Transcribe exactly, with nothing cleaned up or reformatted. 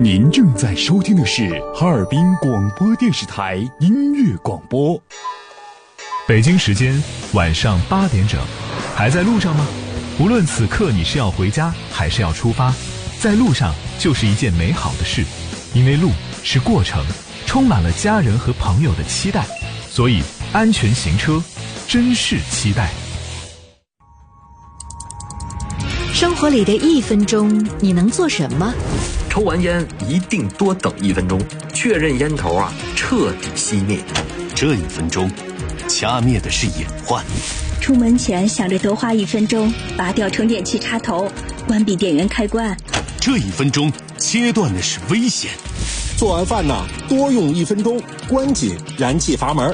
您正在收听的是哈尔滨广播电视台音乐广播。 北京时间晚上八点整，还在路上吗？无论此刻你是要回家还是要出发，在路上就是一件美好的事，因为路是过程，充满了家人和朋友的期待，所以安全行车，珍视期待。 生活里的一分钟，你能做什么？ 抽完烟一定多等一分钟，确认烟头啊彻底熄灭。 这一分钟，掐灭的是隐患。 出门前想着多花一分钟，拔掉充电器插头，关闭电源开关。 这一分钟，切断的是危险。 做完饭呢，多用一分钟，关紧燃气阀门。